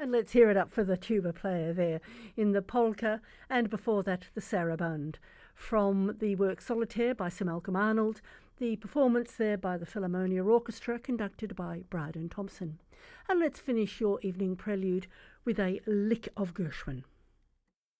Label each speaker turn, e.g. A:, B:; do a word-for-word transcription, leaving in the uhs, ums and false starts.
A: And let's hear it up for the tuba player there in the polka, and before that the saraband. From the work Solitaire by Sir Malcolm Arnold, the performance there by the Philharmonia Orchestra conducted by Bryden Thompson. And let's finish your evening prelude with a lick of Gershwin.